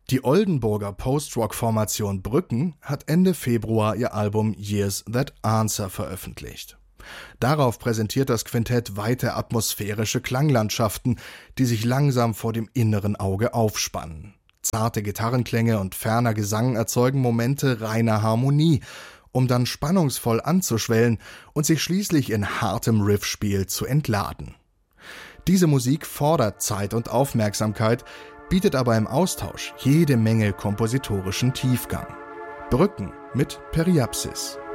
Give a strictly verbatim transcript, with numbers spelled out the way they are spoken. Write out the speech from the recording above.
Die Oldenburger Post-Rock-Formation Brücken hat Ende Februar ihr Album Years That Answer veröffentlicht. Darauf präsentiert das Quintett weite atmosphärische Klanglandschaften, die sich langsam vor dem inneren Auge aufspannen. Zarte Gitarrenklänge und ferner Gesang erzeugen Momente reiner Harmonie, um dann spannungsvoll anzuschwellen und sich schließlich in hartem Riffspiel zu entladen. Diese Musik fordert Zeit und Aufmerksamkeit, bietet aber im Austausch jede Menge kompositorischen Tiefgang. Brücken mit Periapsis.